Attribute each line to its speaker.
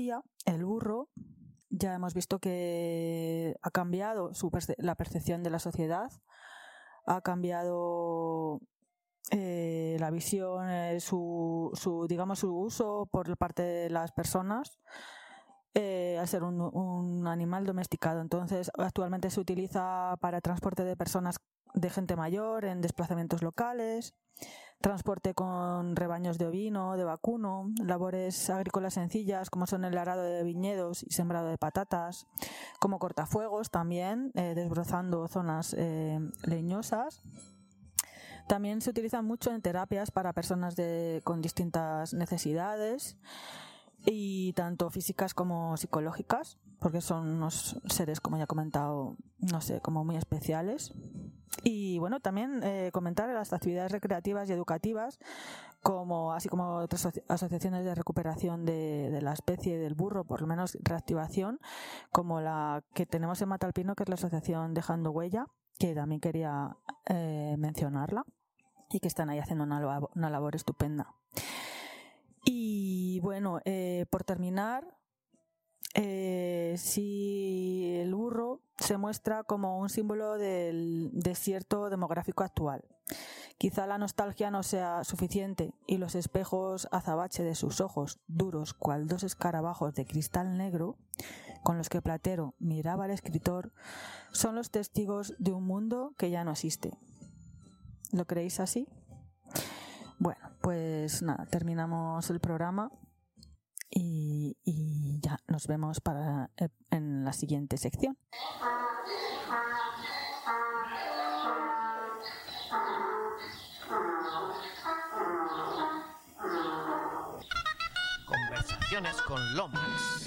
Speaker 1: antropología, el burro, ya hemos visto que ha cambiado la percepción de la sociedad, ha cambiado la visión, su uso por parte de las personas, al ser un animal domesticado. Entonces, actualmente se utiliza para transporte de personas, de gente mayor, en desplazamientos locales, transporte con rebaños de ovino, de vacuno, labores agrícolas sencillas como son el arado de viñedos y sembrado de patatas, como cortafuegos también, desbrozando zonas leñosas. También se utiliza mucho en terapias para personas con distintas necesidades, y tanto físicas como psicológicas, porque son unos seres, como ya he comentado, no sé, como muy especiales. Y bueno, también comentar las actividades recreativas y educativas, así como otras asociaciones de recuperación de la especie del burro, por lo menos reactivación, como la que tenemos en Matalpino, que es la asociación Dejando Huella, que también quería mencionarla, y que están ahí haciendo una labor estupenda. Y bueno, por terminar, si el burro se muestra como un símbolo del desierto demográfico actual. Quizá la nostalgia no sea suficiente y los espejos azabache de sus ojos, duros cual dos escarabajos de cristal negro, con los que Platero miraba al escritor, son los testigos de un mundo que ya no existe. ¿Lo creéis así? Bueno, pues nada, terminamos el programa y ya nos vemos en la siguiente sección.
Speaker 2: Conversaciones con Lomax.